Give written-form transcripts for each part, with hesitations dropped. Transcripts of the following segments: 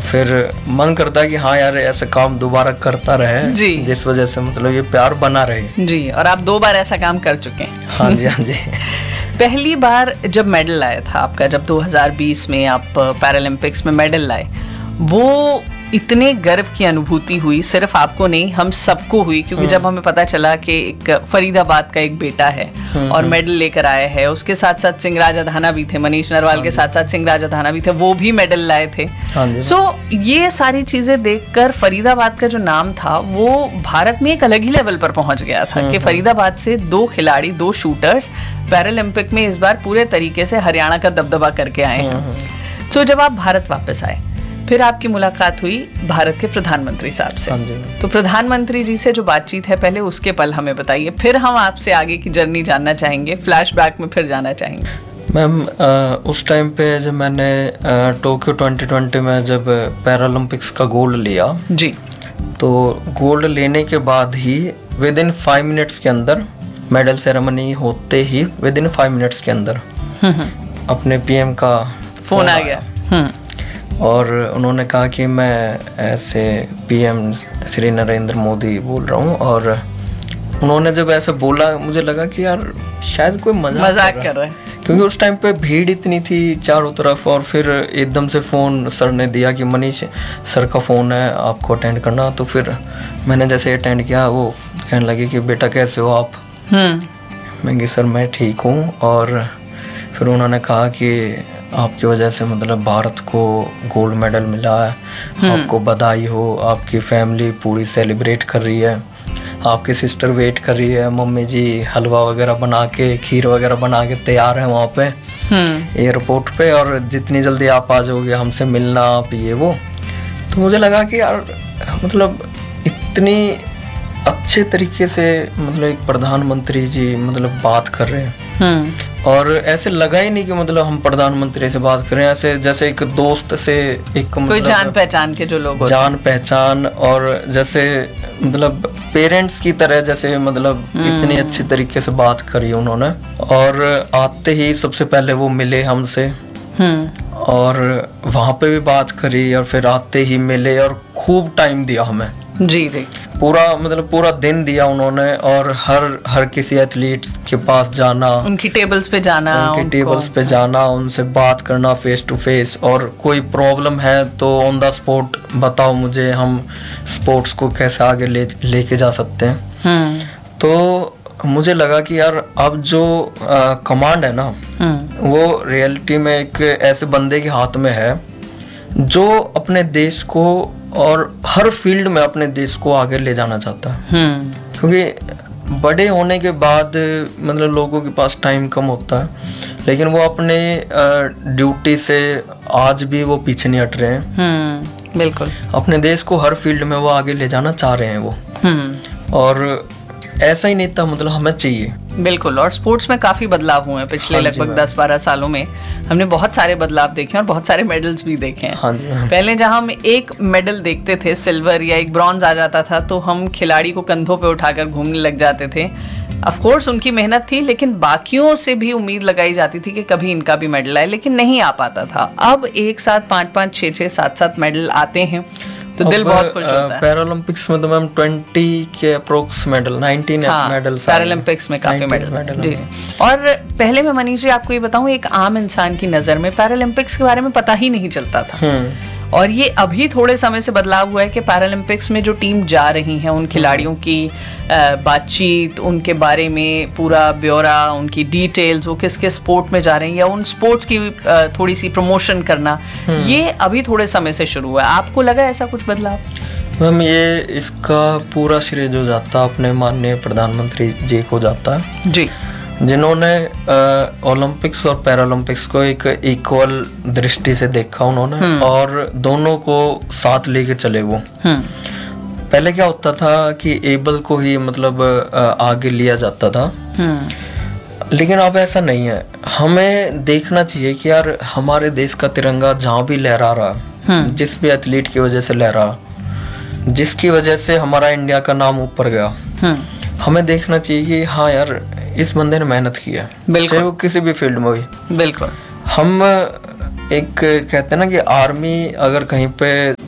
फिर मन करता है कि हाँ यार ऐसा काम दोबारा करता रहे जी, जिस वजह से मतलब ये प्यार बना रहे जी। और आप 2 बार ऐसा काम कर चुके हैं। हाँ जी, हाँ जी। पहली बार जब मेडल आया था आपका, जब 2020 में आप पैरालंपिक्स में मेडल लाए, वो इतने गर्व की अनुभूति हुई, सिर्फ आपको नहीं हम सबको हुई, क्योंकि जब हमें पता चला कि एक फरीदाबाद का एक बेटा है और मेडल लेकर आया है, उसके साथ साथ सिंहराज अधाना भी थे, मनीष नरवाल के साथ साथ सिंहराज अधाना भी थे, वो भी मेडल लाए थे। सो ये सारी चीजें देखकर फरीदाबाद का जो नाम था वो भारत में एक अलग ही लेवल पर पहुंच गया था कि फरीदाबाद से 2 खिलाड़ी, 2 शूटर्स पैरालंपिक में इस बार पूरे तरीके से हरियाणा का दबदबा करके आए हैं। सो जब आप भारत वापस आए, फिर आपकी मुलाकात हुई भारत के प्रधानमंत्री साहब से। तो प्रधानमंत्री जी से जो बातचीत है, पहले उसके पल हमें बताइए, फिर हम आपसे आगे की जर्नी जानना चाहेंगे, फ्लैशबैक में फिर जाना चाहेंगे। मैम उस टाइम पे जब मैंने टोक्यो 2020 में जब पैरालंपिक्स का गोल्ड लिया जी, तो गोल्ड लेने के बाद ही विद इन 5 मिनट्स के अंदर, मेडल सेरेमनी होते ही विद इन 5 मिनट्स के अंदर अपने पीएम का फोन आ गया और उन्होंने कहा कि मैं ऐसे पीएम श्री नरेंद्र मोदी बोल रहा हूँ। और उन्होंने जब ऐसे बोला, मुझे लगा कि यार शायद कोई मजाक कर रहा है, क्योंकि उस टाइम पे भीड़ इतनी थी चारों तरफ। और फिर एकदम से फ़ोन सर ने दिया कि मनीष सर का फ़ोन है, आपको अटेंड करना। तो फिर मैंने जैसे अटेंड किया, वो कहने लगे कि बेटा कैसे हो आप? मैं कि सर मैं ठीक हूँ। और फिर उन्होंने कहा कि आपकी वजह से मतलब भारत को गोल्ड मेडल मिला है, आपको बधाई हो, आपकी फैमिली पूरी सेलिब्रेट कर रही है, आपकी सिस्टर वेट कर रही है, मम्मी जी हलवा वगैरह बना के, खीर वगैरह बना के तैयार है वहाँ पे एयरपोर्ट पे, और जितनी जल्दी आप आ जाओगे हमसे मिलना आप, ये वो। तो मुझे लगा कि यार मतलब इतनी अच्छे तरीके से मतलब एक प्रधानमंत्री जी मतलब बात कर रहे हैं, और ऐसे लगा ही नहीं कि मतलब हम प्रधानमंत्री से बात करें, ऐसे जैसे एक दोस्त से, एक कोई मतलब जान पहचान के जो लोग जान पहचान, और जैसे मतलब पेरेंट्स की तरह, जैसे मतलब इतनी अच्छी तरीके से बात करी उन्होंने। और आते ही सबसे पहले वो मिले हमसे और वहाँ पे भी बात करी, और फिर आते ही मिले और खूब टाइम दिया हमें। जी जी, पूरा दिन दिया उन्होंने, और हर किसी एथलीट के पास जाना, उनकी टेबल्स पे जाना, उनसे बात करना फेस टू फेस, और कोई प्रॉब्लम है तो ऑन द स्पॉट बताओ मुझे, हम स्पोर्ट्स को कैसे आगे लेके जा सकते हैं। तो मुझे लगा कि यार अब जो कमांड है ना, वो रियलिटी में एक ऐसे बंदे के हाथ में है जो अपने देश को और हर फील्ड में अपने देश को आगे ले जाना चाहता है। क्योंकि बड़े होने के बाद मतलब लोगों के पास टाइम कम होता है, लेकिन वो अपने ड्यूटी से आज भी वो पीछे नहीं हट रहे हैं। बिल्कुल, अपने देश को हर फील्ड में वो आगे ले जाना चाह रहे हैं वो। और ऐसा ही नेता मतलब हमें चाहिए। बिल्कुल, और स्पोर्ट्स में काफी बदलाव हुए हैं पिछले लगभग 10-12 सालों में। हमने बहुत सारे बदलाव देखे हैं और बहुत सारे मेडल्स भी देखे हैं। हाँ जी, हाँ। पहले जहां हम एक मेडल देखते थे, सिल्वर या एक ब्रॉन्ज आ जाता था, तो हम खिलाड़ी को कंधों पे उठाकर घूमने लग जाते थे। ऑफ कोर्स उनकी मेहनत थी, लेकिन बाकियों से भी उम्मीद लगाई जाती थी कि कभी इनका भी मेडल आए, लेकिन नहीं आ पाता था। अब एक साथ 5-5, 6-6, 7-7 मेडल आते हैं तो दिल बहुत खुश होता है। पैरालंपिक्स में तो मैम 20 के अप्रोक्स मेडल, 19 मेडल पैरालंपिक्स में काफी मेडल जी। और पहले मैं मनीष जी आपको ये बताऊं, एक आम इंसान की नजर में पैरालंपिक्स के बारे में पता ही नहीं चलता था। और ये अभी थोड़े समय से बदलाव हुआ है कि पैरालंपिक्स में जो टीम जा रही है, उन खिलाड़ियों की बातचीत, उनके बारे में पूरा ब्यौरा, उनकी डिटेल्स, वो किस किस स्पोर्ट में जा रहे हैं, या उन स्पोर्ट्स की थोड़ी सी प्रमोशन करना, ये अभी थोड़े समय से शुरू हुआ है। आपको लगा ऐसा कुछ बदलाव? मैम ये इसका पूरा श्रेय जो जाता अपने माननीय प्रधानमंत्री जी को जाता है जी, जिन्होंने ओलंपिक्स और पैरालंपिक्स को एक इक्वल दृष्टि से देखा उन्होंने, और दोनों को साथ लेके चले वो। पहले क्या होता था कि एबल को ही मतलब आगे लिया जाता था, लेकिन अब ऐसा नहीं है। हमें देखना चाहिए कि यार हमारे देश का तिरंगा जहाँ भी लहरा रहा, जिस भी एथलीट की वजह से लहरा, जिसकी वजह से हमारा इंडिया का नाम ऊपर गया, हमें देखना चाहिए कि हाँ यार इस बंदे ने मेहनत की है, चाहे वो किसी भी फील्ड में हुई। बिल्कुल, हम एक कहते हैं ना कि आर्मी अगर कहीं पे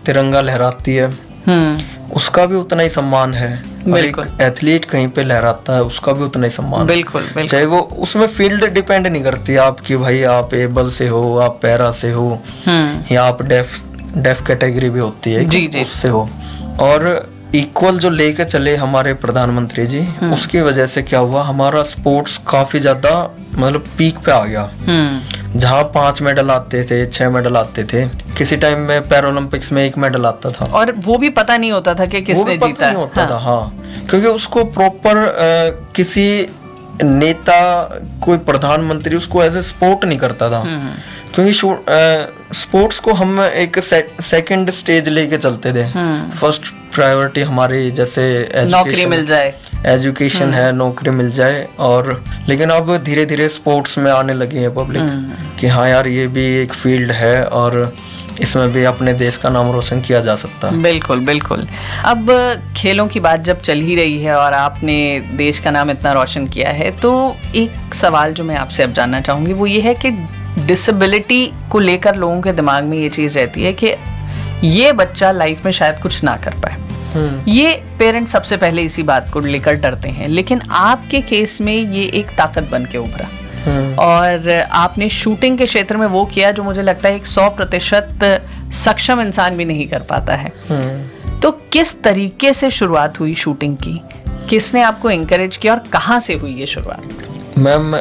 तिरंगा लहराती है उसका भी उतना ही सम्मान है, और एक एथलीट कहीं पे लहराता है उसका भी उतना ही सम्मान। बिल्कुल, चाहे वो उसमें फील्ड डिपेंड नहीं करती आपकी, भाई आप एबल से हो, आप पैरा से हो, या आप डेफ कैटेगरी भी होती है जी, जी। उससे हो। और इक्वल जो लेके चले हमारे प्रधानमंत्री जी, उसकी वजह से क्या हुआ, हमारा स्पोर्ट्स काफी ज्यादा मतलब पीक पे आ गया। जहाँ 5 मेडल आते थे, 6 मेडल आते थे, किसी टाइम में पैरालंपिक्स में 1 मेडल आता था, और वो भी पता नहीं होता था कि किसने जीता नहीं होता था। हाँ, क्योंकि उसको प्रॉपर किसी नेता, कोई प्रधानमंत्री उसको एज ए स्पोर्ट नहीं करता था, क्योंकि स्पोर्ट्स को हम एक सेकंड स्टेज लेके चलते थे। फर्स्ट प्रायोरिटी हमारी जैसे नौकरी मिल जाए, एजुकेशन है, नौकरी मिल जाए। और लेकिन अब धीरे धीरे स्पोर्ट्स में आने लगी है पब्लिक कि हाँ यार ये भी एक फील्ड है और इसमें भी अपने देश का नाम रोशन किया जा सकता है। बिल्कुल बिल्कुल। अब खेलों की बात जब चल ही रही है और आपने देश का नाम इतना रोशन किया है, तो एक सवाल जो मैं आपसे अब जानना चाहूँगी वो ये है कि डिसेबिलिटी को लेकर लोगों के दिमाग में ये चीज़ रहती है कि ये बच्चा लाइफ में शायद कुछ ना कर पाए। ये पेरेंट्स सबसे पहले इसी बात को लेकर डरते हैं, लेकिन आपके केस में ये एक ताकत बन के उभरा और आपने शूटिंग के क्षेत्र में वो किया जो मुझे लगता है एक 100% सक्षम इंसान भी नहीं कर पाता है। तो किस तरीके से शुरुआत हुई शूटिंग की, किसने आपको एनकरेज किया और कहाँ से हुई ये शुरुआत? मैम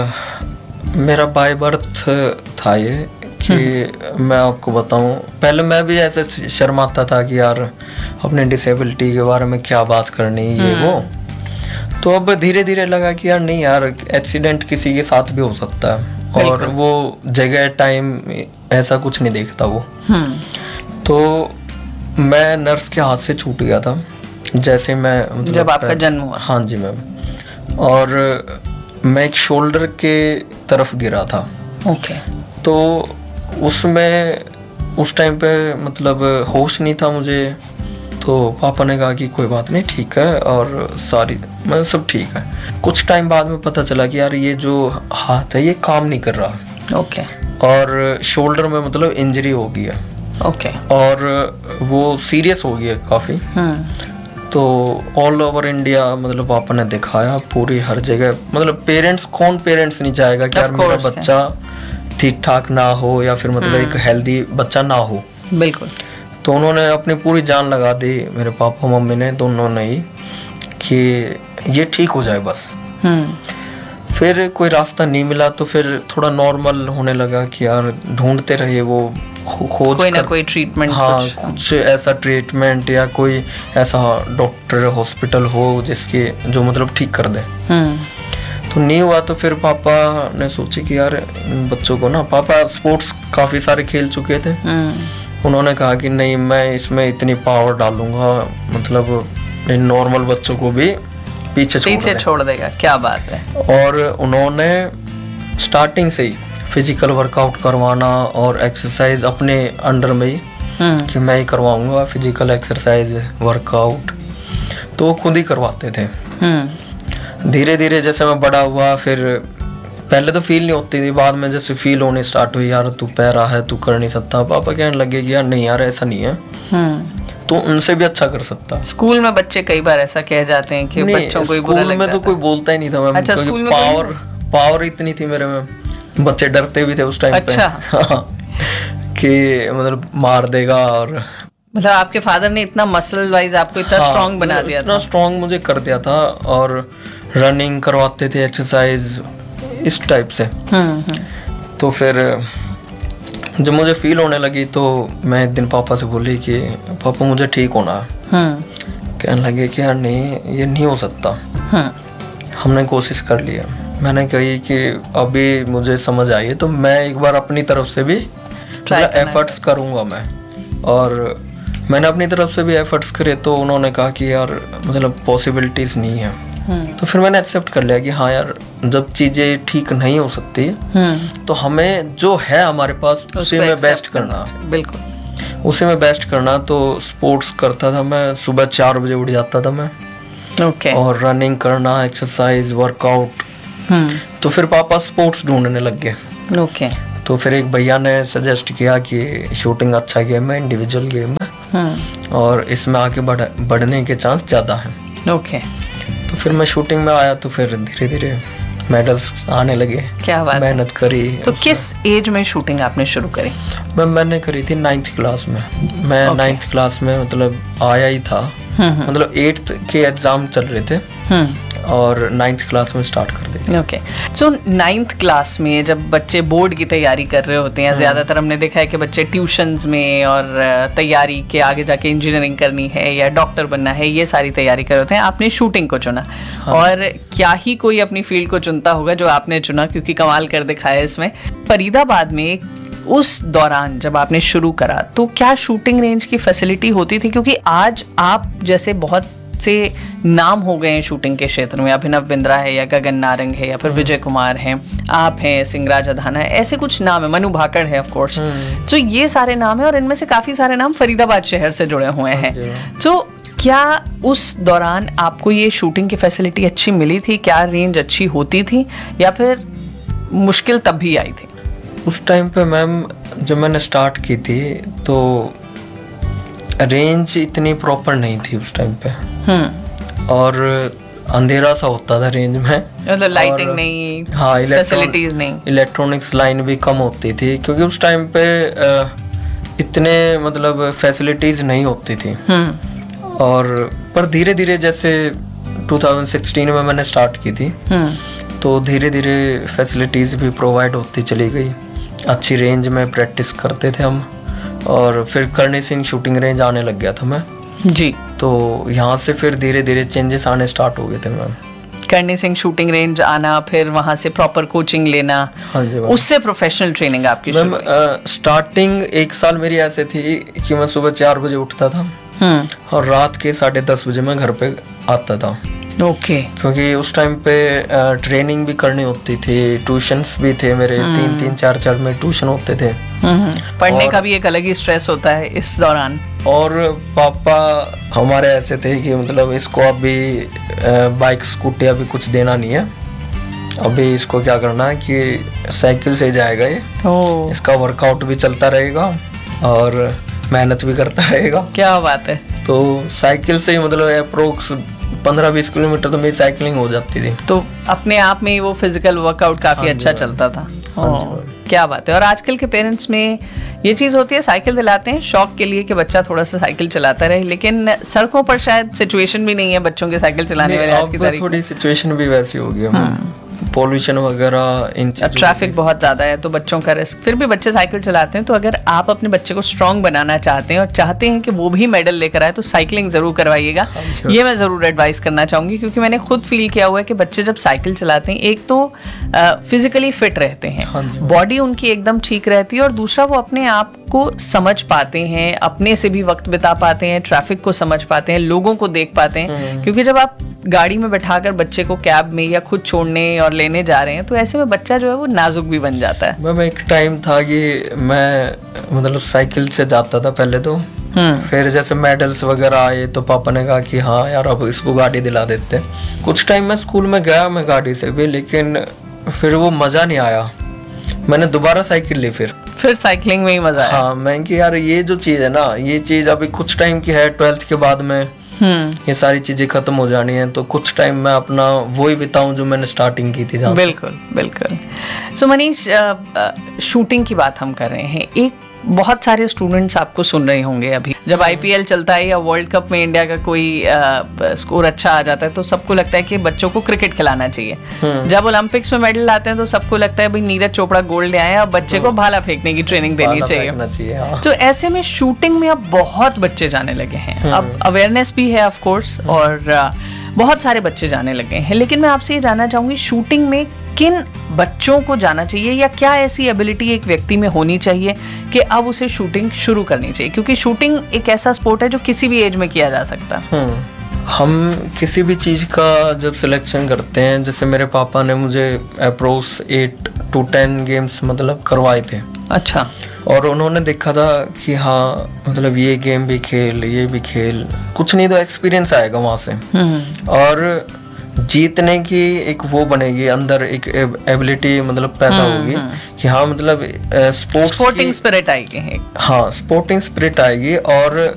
मेरा बाय बर्थ था ये कि मैं आपको बताऊं, पहले मैं भी ऐसे शर्माता था कि यार अपने डिसेबिलिटी के बारे में क्या बात करनी ये वो। तो अब धीरे धीरे लगा कि यार नहीं यार, एक्सीडेंट किसी के साथ भी हो सकता है और वो जगह टाइम ऐसा कुछ नहीं देखता वो। तो मैं नर्स के हाथ से छूट गया था जैसे मैं मतलब जब आपका जन्म हुआ? हाँ जी मैम। और मैं एक शोल्डर के तरफ गिरा था। ओके। तो उसमें उस टाइम पे मतलब होश नहीं था मुझे, तो पापा ने कहा कि कोई बात नहीं, ठीक है, और सारी मतलब सब ठीक है। कुछ टाइम बाद में पता चला कि यार ये जो हाथ है ये काम नहीं कर रहा। ओके। और शोल्डर में मतलब इंजरी हो गई है। ओके। और वो सीरियस हो गई है काफ़ी। तो ऑल ओवर इंडिया मतलब पापा ने दिखाया पूरी हर जगह, मतलब कौन पेरेंट्स नहीं चाहेगा कि यार मेरा बच्चा ठीक ठाक ना हो या फिर मतलब एक हेल्दी बच्चा ना हो। बिल्कुल। तो उन्होंने अपनी पूरी जान लगा दी, मेरे पापा मम्मी ने दोनों ने ही, कि ये ठीक हो जाए बस। फिर कोई रास्ता नहीं मिला तो फिर थोड़ा नॉर्मल होने लगा कि यार ढूंढते रहे वो खोज कोई ना कोई ट्रीटमेंट। हाँ, कुछ ऐसा ट्रीटमेंट या कोई ऐसा डॉक्टर हॉस्पिटल हो जिसके जो मतलब ठीक कर दे। तो नहीं हुआ तो फिर पापा ने सोचे कि यार बच्चों को ना, पापा स्पोर्ट्स काफ़ी सारे खेल चुके थे। उन्होंने कहा कि नहीं मैं इसमें इतनी पावर डालूंगा मतलब इन नॉर्मल बच्चों को भी पीछे छोड़ देगा। क्या बात है। और उन्होंने स्टार्टिंग से ही फिजिकल वर्कआउट करवाना और एक्सरसाइज अपने अंडर में ही कि मैं ही करवाऊंगा फिजिकल एक्सरसाइज वर्कआउट, तो वो खुद ही करवाते थे। धीरे धीरे जैसे मैं बड़ा हुआ, फिर पहले तो फील नहीं होती थी, बाद में जैसे फील होने स्टार्ट हुई, यार तू पैरा है, तू कर नहीं सकता। पापा कहने लगे कि यार नहीं यार ऐसा नहीं है, तो उनसे भी अच्छा कर सकता। स्कूल में बच्चे कई बार ऐसा कह जाते हैं कि बच्चों को बुरा लगता में तो कोई बोलता ही नहीं था मैम। अच्छा, क्योंकि पावर इतनी थी मेरे में, बच्चे डरते भी थे उस टाइम पे। कि मतलब मार देगा। और मतलब आपके फादर ने इतना मसल वाइज आपको इतना स्ट्रांग बना दिया था, इतना स्ट्रांग मुझे कर दिया था। और रनिंग करवाते थे, एक्सरसाइज इस टाइप से। तो फिर जब मुझे फील होने लगी तो मैं एक दिन पापा से बोली कि पापा मुझे ठीक होना है। कहने लगे कि यार नहीं ये नहीं हो सकता। हमने कोशिश कर लिया। मैंने कही कि अभी मुझे समझ आई है तो मैं एक बार अपनी तरफ से भी एफर्ट्स करूँगा मैं। और मैंने अपनी तरफ से भी एफर्ट्स करे तो उन्होंने कहा कि यार मतलब पॉसिबिलिटीज नहीं है। तो फिर मैंने एक्सेप्ट कर लिया कि हाँ यार जब चीज़ें ठीक नहीं हो सकती तो हमें जो है हमारे पास उसी में बेस्ट करना। बिल्कुल उसी में बेस्ट करना। तो स्पोर्ट्स करता था मैं, सुबह 4 बजे उठ जाता था मैं। और रनिंग करना, एक्सरसाइज, वर्कआउट। तो फिर पापा स्पोर्ट्स ढूंढने लग गए। ओके। तो फिर एक भैया ने सजेस्ट किया कि शूटिंग अच्छा गेम है, इंडिविजुअल गेम है, और इसमें आगे बढ़ने के चांस ज़्यादा हैं। ओके। तो फिर मैं शूटिंग में आया तो फिर धीरे धीरे मेडल्स आने लगे। क्या बात, मेहनत करी। तो किस एज में शूटिंग आपने शुरू करी? मैंने करी थी 9th क्लास में। मैं 9th क्लास में मतलब आया ही था, मतलब 8th के एग्जाम चल रहे थे और 9th क्लास में स्टार्ट कर दी। ओके। सो 9th क्लास में जब बच्चे बोर्ड की तैयारी कर रहे होते हैं, ज़्यादातर हमने देखा है कि बच्चे ट्यूशन्स में और तैयारी के आगे जाके इंजीनियरिंग करनी है या डॉक्टर बनना है, ये सारी तैयारी कर रहे होते हैं। आपने शूटिंग को चुना। और क्या ही कोई अपनी फील्ड को चुनता होगा जो आपने चुना, क्योंकि कमाल कर दिखाया इसमें। फरीदाबाद में उस दौरान जब आपने शुरू करा तो क्या शूटिंग रेंज की फैसिलिटी होती थी? क्योंकि आज आप जैसे बहुत से नाम हो गए हैं शूटिंग के क्षेत्र में, अभिनव बिंद्रा है या गगन नारंग है या फिर विजय कुमार हैं, आप हैं, सिंगराज अधाना है, ऐसे कुछ नाम है, मनु भाकड़ है ऑफ कोर्स। तो ये सारे नाम है और इनमें से काफी सारे नाम फरीदाबाद शहर से जुड़े हुए हैं। तो क्या उस दौरान आपको ये शूटिंग की फैसिलिटी अच्छी मिली थी? क्या रेंज अच्छी होती थी या फिर मुश्किल तब भी आई थी? उस टाइम पे मैम जब मैंने स्टार्ट की थी तो रेंज इतनी प्रॉपर नहीं थी उस टाइम पे, और अंधेरा सा होता था रेंज में, मतलब लाइटिंग नहीं, हाँ, फैसिलिटीज नहीं, इलेक्ट्रॉनिक्स लाइन भी कम होती थी क्योंकि उस टाइम पे इतने मतलब फैसिलिटीज नहीं होती थी। और पर धीरे धीरे जैसे 2016 में मैंने स्टार्ट की थी तो धीरे धीरे फैसिलिटीज भी प्रोवाइड होती चली गई। अच्छी रेंज में प्रैक्टिस करते थे हम और फिर करणी सिंह शूटिंग रेंज आने लग गया था मैं जी। तो यहाँ से फिर धीरे धीरे चेंजेस आने स्टार्ट हो गए थे ma'am. Karni Singh shooting range आना, फिर वहाँ से प्रॉपर कोचिंग लेना, हाँ जी, उससे प्रोफेशनल ट्रेनिंग आपकी मैम। स्टार्टिंग 1 साल मेरी ऐसे थी कि मैं सुबह 4 बजे उठता था और रात के 10:30 बजे मैं घर पे आता था। ओके। क्योंकि उस टाइम पे ट्रेनिंग भी करनी होती थी, ट्यूशन्स भी थे मेरे, 3-3, 4-4 में ट्यूशन होते थे। पढ़ने का भी एक अलग ही स्ट्रेस होता है इस दौरान। और पापा हमारे ऐसे थे कि मतलब इसको अभी बाइक स्कूटी अभी कुछ देना नहीं है, अभी इसको क्या करना है कि साइकिल से जाएगा ये, इसका वर्कआउट भी चलता रहेगा और मेहनत भी करता रहेगा। क्या बात है। तो साइकिल से ही मतलब अप्रोक्स 15-20 किलोमीटर तो मेरी साइकिलिंग हो जाती थी। तो अपने आप में वो फिजिकल वर्कआउट काफी अच्छा चलता था। क्या बात है। और आजकल के पेरेंट्स में ये चीज होती है, साइकिल दिलाते हैं शौक के लिए कि बच्चा थोड़ा सा साइकिल चलाता रहे, लेकिन सड़कों पर शायद सिचुएशन भी नहीं है बच्चों के साइकिल चलाने वाले आज की तारीख। थोड़ी सिचुएशन भी वैसी हो गई, पॉल्यूशन वगैरह, इन ट्रैफिक बहुत ज्यादा है तो बच्चों का रिस्क, फिर भी बच्चे साइकिल चलाते हैं। तो अगर आप अपने बच्चे को स्ट्रांग बनाना चाहते हैं और चाहते हैं कि वो भी मेडल लेकर आए तो साइकिलिंग जरूर करवाइएगा। ये मैं जरूर एडवाइस करना चाहूंगी, क्योंकि मैंने खुद फील किया हुआ है कि बच्चे जब साइकिल चलाते हैं, एक तो फिजिकली फिट रहते हैं, बॉडी उनकी एकदम ठीक रहती है, और दूसरा वो अपने आप को समझ पाते हैं, अपने से भी वक्त बिता पाते हैं, ट्रैफिक को समझ पाते हैं, लोगों को देख पाते हैं। क्योंकि जब आप गाड़ी में बैठाकर बच्चे को कैब में या खुद छोड़ने और लेने जा रहे हैं तो ऐसे में बच्चा जो है वो नाजुक भी बन जाता है। मैम एक टाइम था कि मैं मतलब साइकिल से जाता था पहले तो, फिर जैसे मेडल्स वगैरह आए तो पापा ने कहा कि हाँ यार अब इसको गाड़ी दिला देते हैं। कुछ टाइम मैं स्कूल में गया मैं गाड़ी से भी, लेकिन फिर वो मजा नहीं आया, मैंने दोबारा साइकिल ली। फिर साइकिलिंग में ही मजा आया। हाँ, मैं कि यार ये जो चीज है ना, ये चीज अभी कुछ टाइम की है, 12th के बाद में ये सारी चीजें खत्म हो जानी है, तो कुछ टाइम मैं अपना वही बिताऊं जो मैंने स्टार्टिंग की थी। बिल्कुल बिल्कुल। सो मनीष, शूटिंग की बात हम कर रहे हैं, एक बहुत सारे स्टूडेंट्स आपको सुन रहे होंगे अभी, जब IPL चलता है या वर्ल्ड कप में इंडिया का कोई स्कोर अच्छा आ जाता है तो सबको लगता है कि बच्चों को क्रिकेट खिलाना चाहिए। जब ओलंपिक्स में मेडल आते हैं तो सबको लगता है भाई नीरज चोपड़ा गोल्ड ले आए, अब बच्चे को भाला फेंकने की ट्रेनिंग देनी चाहिए। तो ऐसे में शूटिंग में अब बहुत बच्चे जाने लगे हैं, अब अवेयरनेस भी है ऑफ कोर्स, और बहुत सारे बच्चे जाने लगे हैं। लेकिन मैं आपसे ये जानना चाहूंगी, शूटिंग में किन बच्चों को जाना चाहिए, या क्या ऐसी एबिलिटी एक व्यक्ति में होनी चाहिए कि अब उसे शूटिंग शुरू करनी चाहिए? क्योंकि शूटिंग एक ऐसा स्पोर्ट है जो किसी भी एज में किया जा सकता है। हम किसी भी चीज़ का जब सिलेक्शन करते हैं, जैसे मेरे पापा ने मुझे अप्रोक्स 8 to 10 गेम्स मतलब करवाए थे। अच्छा। और उन्होंने देखा था कि हाँ मतलब ये गेम भी खेल, ये भी खेल, कुछ नहीं तो एक्सपीरियंस आएगा वहाँ से, और जीतने की एक वो बनेगी अंदर, एक एबिलिटी मतलब पैदा होगी कि हाँ मतलब स्पोर्टिंग स्पिरिट आएगी। हाँ, स्पोर्टिंग स्पिरिट आएगी, और